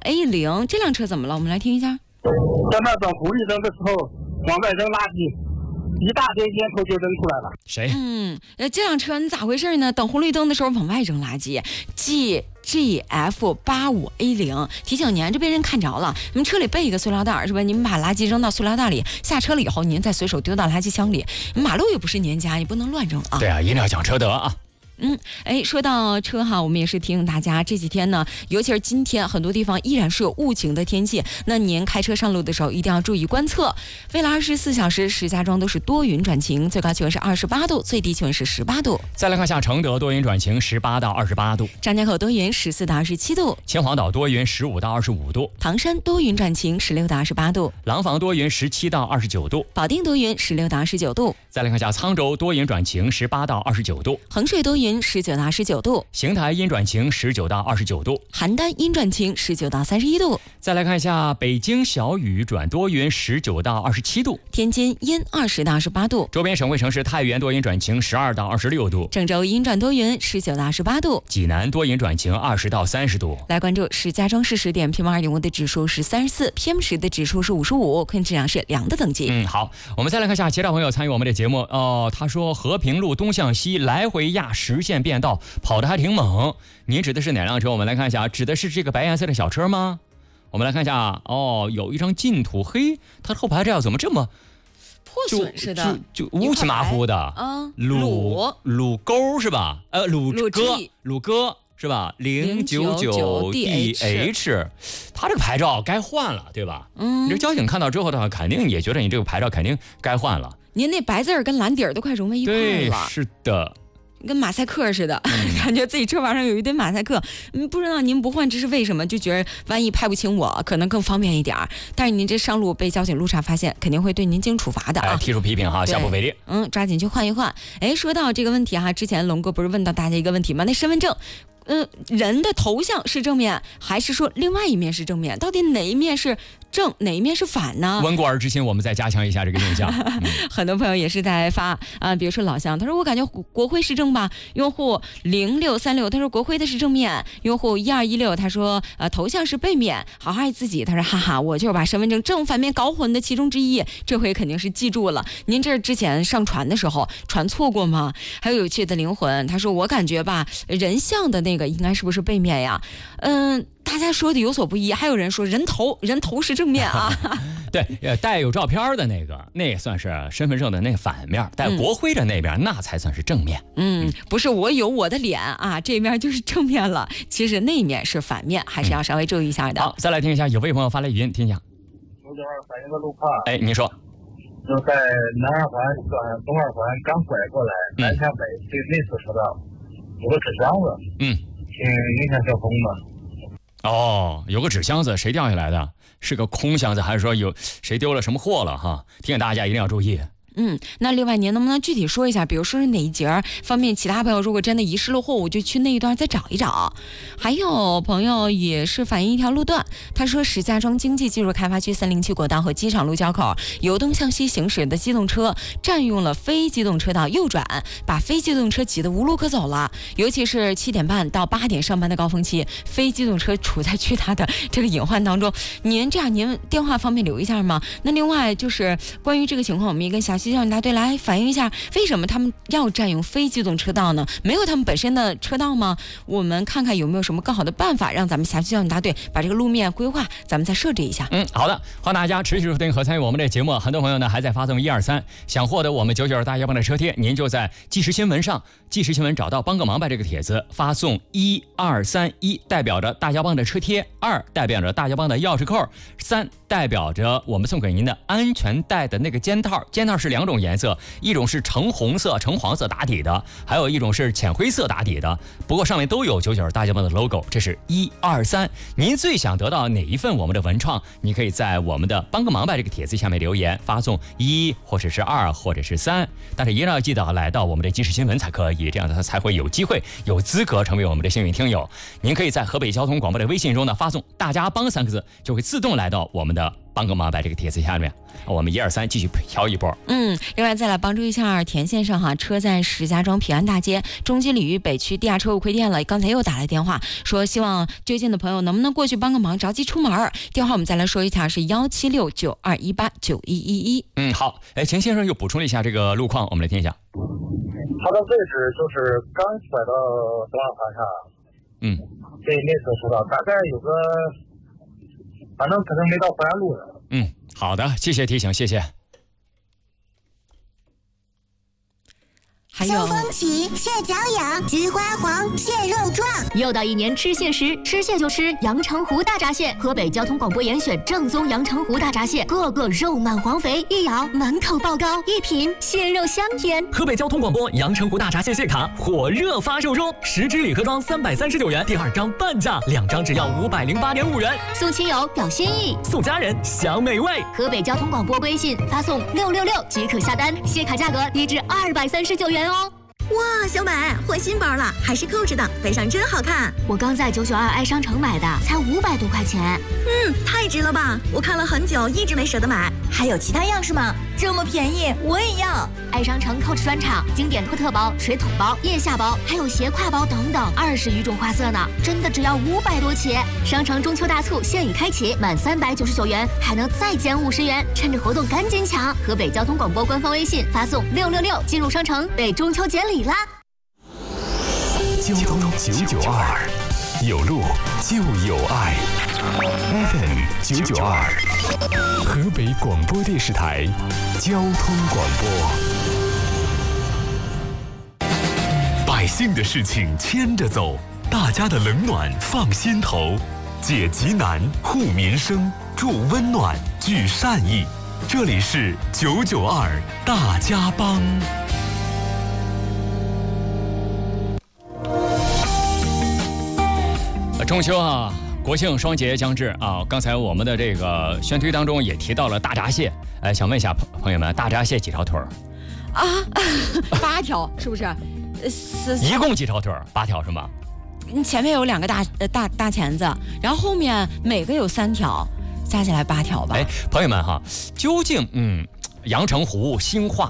85A0，这辆车怎么了？我们来听一下。 在那等红绿灯的时候，往外扔垃圾，一大堆烟头就扔出来了。 谁？ 这辆车你咋回事呢？等红绿灯的时候往外扔垃圾。GF85A0，提醒您，这被人看着了。你们车里备一个塑料袋是吧？你们把垃圾扔到塑料袋里，下车了以后您再随手丢到垃圾箱里。马路又不是您家，你不能乱扔啊。 对啊，一定要讲车德啊。 说到车哈，我们也是提醒大家，这几天呢，尤其是今天，很多地方依然是有雾晴的天气。那您开车上路的时候，一定要注意观测。未来24小时，石家庄都是多云转晴，最高气温是28度，最低气温是18度。 再来看下承德多云转晴，18到28度； 张家口多云，14到27度； 秦皇岛多云，15到25度； 唐山多云转晴，16到28度； 廊坊多云，17到29度； 保定多云，16到19度。 再来看下沧州多云转晴，18到29度； 衡水多云，19到19度； 邢台阴转晴，19到29度； 邯郸阴转晴，19到31度。 再来看一下北京小雨转多云，19到27度； 天津阴20到28度； 周边省会城市太原多云转晴，12到26度； 郑州阴转多云，19到28度； 济南多云转晴，20到30度。 来关注石家庄市10点 PM2.5 的指数是34 PM10 的指数是55，空气质量是良的等级。 好，我们再来看一下其他朋友参与我们的节目他说和平路东向西来回压实线变道，跑得还挺猛。您指的是哪辆车？我们来看一下，指的是这个白颜色的小车吗？我们来看一下，有一张净土黑，它后排这样怎么这么破损似的， 就乌漆麻糊的鲁沟是吧？鲁哥是吧？099DH， 他这个牌照该换了，对吧？你这交警看到之后的话，肯定也觉得你这个牌照肯定该换了。 您那白字儿跟蓝底儿都快融为一块了。 对，是的。 跟马赛克似的，感觉自己车牌上有一堆马赛克。不知道您不换这是为什么？就觉得万一拍不清我，可能更方便一点。但是您这上路被交警路查发现，肯定会对您进行处罚的啊！ 提出批评哈，下不为例。 抓紧去换一换。说到这个问题哈，之前龙哥不是问到大家一个问题吗？那身份证。人的头像是正面，还是说另外一面是正面？到底哪一面是正，哪一面是反呢？ 温故而知新，我们再加强一下这个印象。 很多朋友也是在发比如说老乡，他说我感觉国徽是正吧？用户0636他说国徽的是正面，用户1216他说头像是背面，好爱自己他说哈哈，我就是把身份证正反面搞混的其中之一，这回肯定是记住了。您这之前上传的时候传错过吗？还有有趣的灵魂，他说我感觉吧，人像的那个应该是不是背面呀？大家说的有所不一，还有人说人头是正面啊。 对，带有照片的那个，那算是身份证的那个反面，带国徽的那边，那才算是正面。 不是我有我的脸啊，这面就是正面了，其实那面是反面，还是要稍微注意一下的。 好，再来听一下，有位朋友发来语音，听一下。 592反映个路况。 您说。 就在南二环转东二环刚拐过来，南向北对内侧车道有个纸箱子，挺影响交通的。 有个纸箱子，谁掉下来的？是个空箱子，还是说有谁丢了什么货了哈？提醒大家一定要注意。 那另外您能不能具体说一下，比如说是哪一节，方便其他朋友如果真的遗失了货物，就去那一段再找一找。还有朋友也是反映一条路段，他说石家庄经济技术开发区307国道和机场路交口，由东向西行驶的机动车占用了非机动车道右转，把非机动车挤得无路可走了。尤其是7点半到8点上班的高峰期，非机动车处在巨大的这个隐患当中。您电话方便留一下吗？那另外就是关于这个情况，我们也跟辖区交警大队来反映一下，为什么他们要占用非机动车道呢？没有他们本身的车道吗？我们看看有没有什么更好的办法，让咱们辖区交警大队把这个路面规划咱们再设置一下。 好的，欢迎大家持续收听和参与我们的节目。很多朋友呢还在发送123，想获得我们99大家帮的车贴，您就在即时新闻上，即时新闻找到帮个忙吧这个帖子，发送1231，代表着大家帮的车贴，2代表着大家帮的钥匙扣，3代表着我们送给您的安全带的那个肩套。肩套是2种颜色，一种是橙红色、橙黄色打底的，还有一种是浅灰色打底的。不过上面都有99大家帮的 logo。这是123，您最想得到哪一份我们的文创？你可以在我们的帮个忙吧这个帖子下面留言，发送1或者是2或者是3，但是一定要记得来到我们的即时新闻才可以，这样他才会有机会有资格成为我们的幸运听友。您可以在河北交通广播的微信中呢发送大家帮3个字，就会自动来到我们的帮个忙把这个帖子下面，我们123继续飘一波。 另外再来帮助一下田先生哈，车在石家庄平安大街中基鲤鱼北区地下车库亏电了，刚才又打来电话说希望就近的朋友能不能过去帮个忙，着急出门。电话我们再来说一下是17692189111。 好，钱先生又补充了一下这个路况，我们来听一下。 他的位置就是刚甩到东二环上，对，那次说到大概有个，反正可能没到淮安路的。 好的，谢谢提醒，谢谢。 还有秋风起，蟹脚痒，菊花黄，蟹肉壮。 又到一年吃蟹时，吃蟹就吃阳澄湖大闸蟹。河北交通广播严选正宗阳澄湖大闸蟹，个个肉满黄肥，一咬满口爆膏，一品蟹肉香甜。 河北交通广播阳澄湖大闸蟹蟹卡火热发售中，10支礼盒装339元，第2张半价，2张只要508.5元。 送亲友表心意， 送家人享美味。 河北交通广播微信发送666即可下单，蟹卡价格低至239元哦。 哇，小美换新包了，还是扣着的，背上真好看。 我刚在992爱商城买的，才500多块钱。 太值了吧！我看了很久，一直没舍得买。还有其他样式吗？这么便宜，我也要。 爱商城 Coach 专场，经典托特包、水桶包、腋下包，还有斜挎包等等，20余种花色呢，真的只要500多起。商城中秋大促现已开启，满399元还能再减50元，趁着活动赶紧抢！河北交通广播官方微信发送666进入商城，备中秋节礼啦！ 交通992，有路就有爱。FM 992，河北广播电视台交通广播。百姓的事情牵着走，大家的冷暖放心头，解急难护民生，助温暖聚善意。这里是992大家帮。 中秋啊，国庆双节将至啊！刚才我们的这个宣推当中也提到了大闸蟹，想问一下朋友们，大闸蟹几条腿儿 ？8条，是不是？ 一共几条腿儿？8条是吗？ 前面有2个大钳子，然后后面每个有3条，加起来8条吧。 朋友们哈，究竟阳澄湖、兴化